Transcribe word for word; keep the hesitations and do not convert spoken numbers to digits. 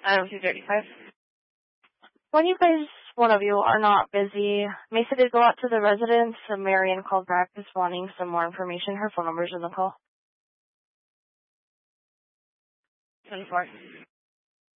Um, two thirty-five. When you guys, one of you, are not busy, Mesa did go out to the residence, and Marion called back just wanting some more information. Her phone number's in the call. twenty-four.